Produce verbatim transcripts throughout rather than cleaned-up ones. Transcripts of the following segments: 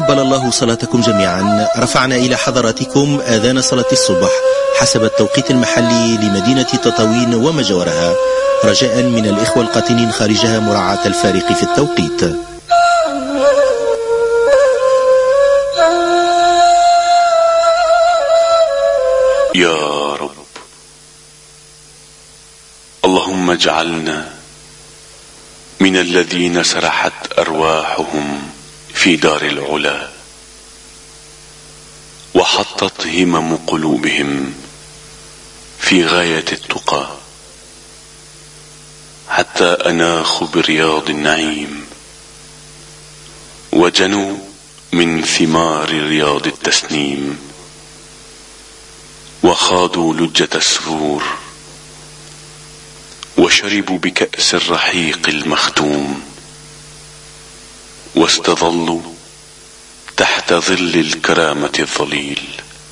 تقبل الله صلاتكم جميعا. رفعنا إلى حضراتكم آذان صلاة الصبح حسب التوقيت المحلي لمدينة تطاوين وما جاورها، رجاء من الإخوة القاتلين خارجها مراعاة الفارق في التوقيت. يا رب، اللهم اجعلنا من الذين سرحت أرواحهم في دار العلا وحطت همم قلوبهم في غاية التقى حتى أناخوا برياض النعيم وجنوا من ثمار رياض التسنيم وخاضوا لجة السرور وشربوا بكأس الرحيق المختوم واستظلوا تحت ظل الكرامة الظليل.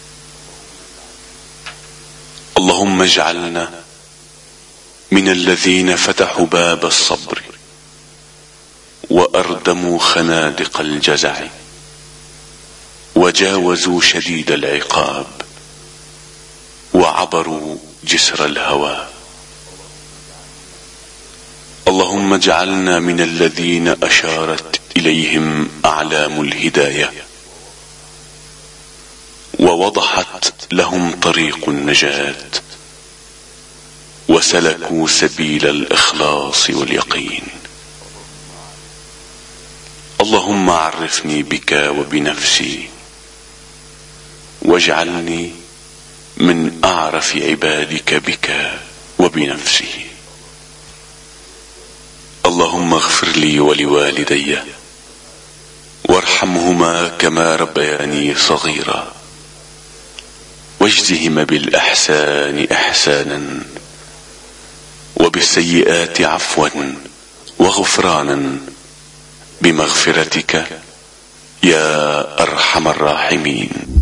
اللهم اجعلنا من الذين فتحوا باب الصبر وأردموا خنادق الجزع وجاوزوا شديد العقاب وعبروا جسر الهوى. اللهم اجعلنا من الذين أشارت إليهم أعلام الهداية ووضحت لهم طريق النجاة وسلكوا سبيل الإخلاص واليقين. اللهم عرفني بك وبنفسي واجعلني من أعرف عبادك بك وبنفسه. اللهم اغفر لي ولوالدي وارحمهما كما ربياني صغيرا واجزهما بالإحسان إحسانا وبالسيئات عفوا وغفرانا بمغفرتك يا أرحم الراحمين.